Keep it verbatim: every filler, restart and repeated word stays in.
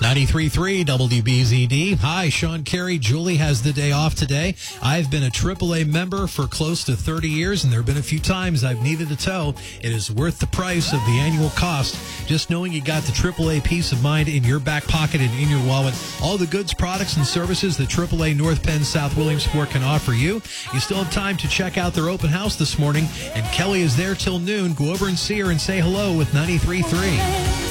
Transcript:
ninety-three point three W B Z D. Hi, Sean Carey. Julie has the day off today. I've been a triple A member for close to thirty years, and there have been a few times I've needed a tow. It is worth the price of the annual cost. Just knowing you got the triple A peace of mind in your back pocket and in your wallet. All the goods, products, and services that triple A North Penn South Williamsport can offer you. You still have time to check out their open house this morning, and Kelly is there till noon. Go over and see her and say hello with ninety-three point three.